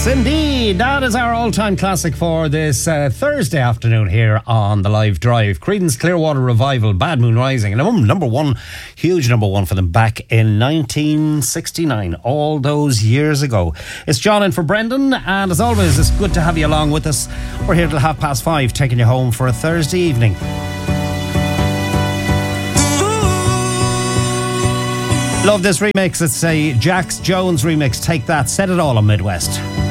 Yes, indeed. That is our all-time classic for this Thursday afternoon here on The Live Drive. Creedence Clearwater Revival, Bad Moon Rising. And number one, huge number one for them back in 1969, all those years ago. It's John in for Brendan, and as always, it's good to have you along with us. We're here till 5:30, taking you home for a Thursday evening. Love this remix. It's a Jax Jones remix. Take that, set it all on Midwest.